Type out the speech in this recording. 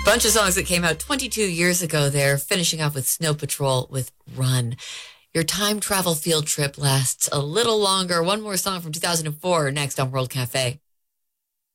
Bunch of songs that came out 22 years ago there, finishing off with Snow Patrol with Run. Your time travel field trip lasts a little longer. One more song from 2004 next on World Cafe.